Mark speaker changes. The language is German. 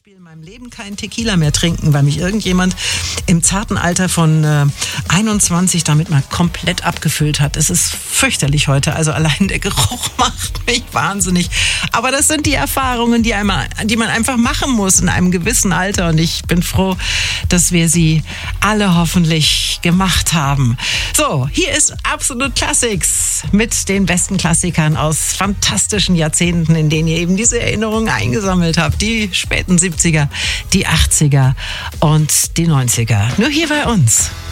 Speaker 1: In meinem Leben keinen Tequila mehr trinken, weil mich irgendjemand im zarten Alter von 21 damit mal komplett abgefüllt hat. Es ist fürchterlich heute, also allein der Geruch macht mich wahnsinnig. Aber das sind die Erfahrungen, die man einfach machen muss in einem gewissen Alter, und ich bin froh, dass wir sie alle hoffentlich gemacht haben. So, hier ist Absolute Classics mit den besten Klassikern aus fantastischen Jahrzehnten, in denen ihr eben diese Erinnerungen eingesammelt habt. Die späten 70er, die 80er und die 90er. Nur hier bei uns.